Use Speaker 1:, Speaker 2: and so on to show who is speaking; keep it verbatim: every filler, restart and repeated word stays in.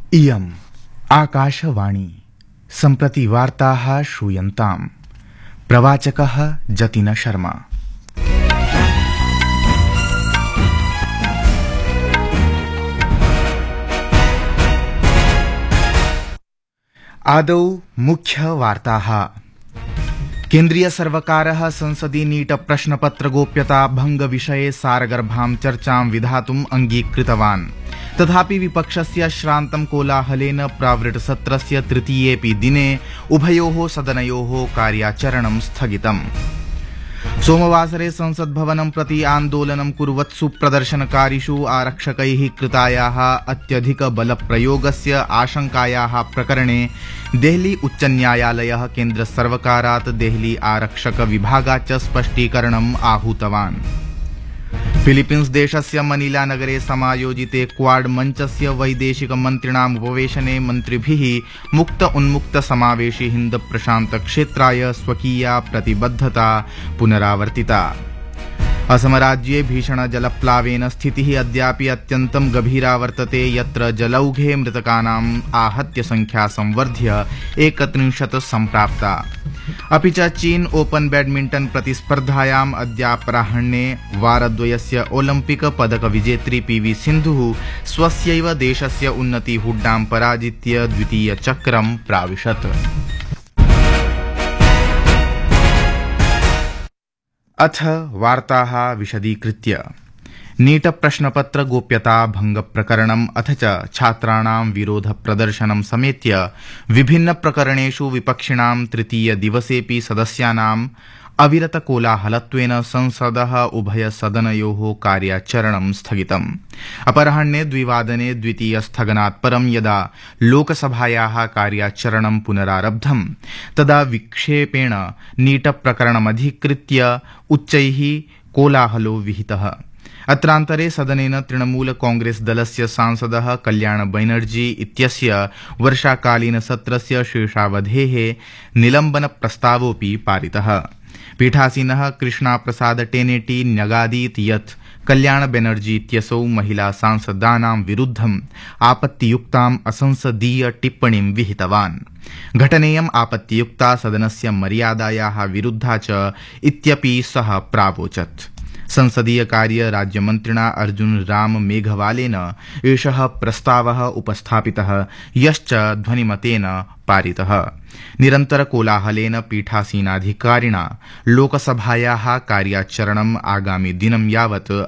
Speaker 1: इयम् आकाशवाणी सम्प्रति वार्ताः श्रूयन्ताम्। प्रवाचकः जतिन शर्मा। आदौ मुख्यवार्ताः। केन्द्रीय सर्वकारः संसदि नीट प्रश्नपत्र गोप्यता भंग विषये सारगर्भां चर्चां विधातुम् अंगीकृतवान्। तथापि विपक्षस्य श्रान्तं कोलाहलेन प्रावृट्सत्रस्य तृतीयेऽपि दिने उभयोः सदनयोः कार्याचरणं स्थगितम्। सोमवासरे संसद्भवनं प्रति आन्दोलनं कुर्वत्सु प्रदर्शनकारिषु आरक्षकैः कृतायाः अत्यधिक बलप्रयोगस्य आशंकायाः प्रकरणे देहली उच्चन्यायालयः केन्द्रसर्वकारात् देहली आरक्षक विभागाच्च स्पष्टीकरणम् आहूतवान्। फिलीपीन्स देशस्य मनीला नगरे समायोजिते क्वाड मञ्चस्य वैदेशिक मन्त्रिणाम् उपवेशने मन्त्रिभिः मुक्त उन्मुक्त समावेशि हिन्द प्रशान्त क्षेत्राय स्वकीया प्रतिबद्धता पुनरावर्तिता। असमराज्ये भीषण जलप्लावेन स्थितिः अद्यापि अत्यन्तं गभीरा वर्तते, यत्र जलौघे मृतकानाम् आहत्य संख्या संवर्ध्य एकत्रिंशत् सम्प्राप्ता। अपि च चीन ओपन बैडमिंटन प्रतिस्पर्धायाम् अद्यापराह्णे वारद्वयस्य ओलिम्पिक पदक विजेत्री पीवी सिन्धुः स्वस्यैव देशस्य उन्नति हुड्डां पराजित्य द्वितीय चक्रं प्राविशत्। अथ वार्ताः विशदीकृत्य। नीट प्रश्नपत्र गोप्यता भंग प्रकरणम् अथ च छात्राणां विरोध प्रदर्शनं समेत्य विभिन्न प्रकरणेषु विपक्षिणां तृतीय दिवसेऽपि सदस्यानाम् अविरत कोलाहलत्वेन संसदः उभय सदनयोः कार्याचरणं स्थगितम्। अपराह्णे द्विवादने द्वितीय स्थगनात् परं यदा लोकसभायाः कार्याचरणं पुनरारब्धम् तदा विक्षेपेण नीट प्रकरणमधिकृत्य उच्चैः कोलाहलो विहितः। अत्रान्तरे सदनेन तृणमूल कांग्रेस दलस्य सांसदः कल्याण बैनर्जी इत्यस्य वर्षाकालीन सत्रस्य शेषावधेः निलम्बन प्रस्तावोऽपि पारितः। पीठासीनः कृष्णा प्रसाद टेनेटी न्यगादीत् यत् कल्याण बैनर्जी इत्यसौ महिला सांसदानां विरुद्धम् आपत्तियुक्ताम् असंसदीय टिप्पणीं विहितवान्। घटनेयम् आपत्तियुक्ता सदनस्य मर्यादायाः विरुद्धा च इत्यपि सः प्रावोचत्। संसदीय कार्य राज्यमन्त्रिणा अर्जुन राम मेघवालेन एषः प्रस्तावः उपस्थापितः, यश्च ध्वनिमतेन पारितः। निरन्तर कोलाहलेन पीठासीनाधिकारिणा लोकसभायाः कार्याचरणम् आगामि दिनं यावत्